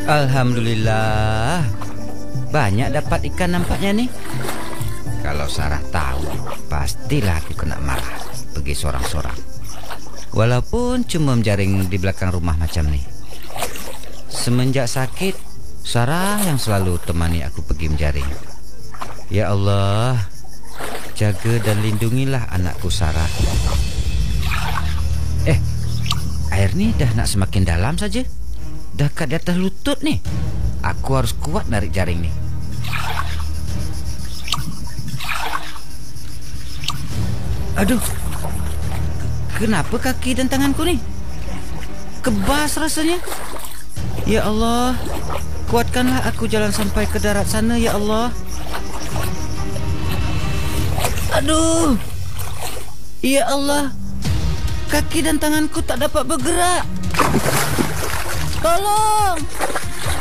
Alhamdulillah. Banyak dapat ikan nampaknya nih. Kalau Sarah tahu, pastilah aku kena marah. Pergi sorang-sorang. Walaupun cuma menjaring di belakang rumah macam nih. Semenjak sakit, Sarah yang selalu temani aku pergi menjaring. Ya Allah, jaga dan lindungilah anakku Sarah. Air ni dah nak semakin dalam saja. Dah kat di atas lutut ni. Aku harus kuat narik jaring ni. Aduh, kenapa kaki dan tanganku ni? Kebas rasanya. Ya Allah, kuatkanlah aku jalan sampai ke darat sana, ya Allah. Aduh, ya Allah, kaki dan tanganku tak dapat bergerak. Tolong,